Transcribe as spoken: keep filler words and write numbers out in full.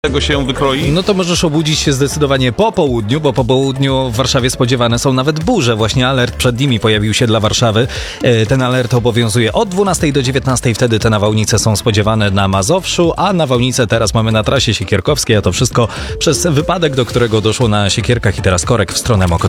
tego się wykroi? No to możesz obudzić się zdecydowanie po południu, bo po południu w Warszawie spodziewane są nawet burze. Właśnie alert przed nimi pojawił się dla Warszawy. Ten alert obowiązuje od dwunastej do dziewiętnastej. Wtedy te nawałnice są spodziewane na Mazowszu, a nawałnice teraz mamy na trasie siekierkowskiej, a to wszystko przez wypadek, do którego doszło na Siekierkach i teraz korek w stronę Mokotów.